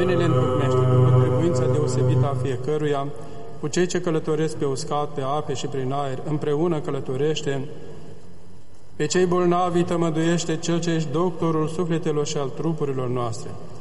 Oamenii întocmește după trebuința deosebită a fiecăruia, cu cei ce călătoresc pe uscat, pe ape și prin aer, împreună călătorește. Pe cei bolnavi tămăduiește Cel ce ești doctorul sufletelor și al trupurilor noastre.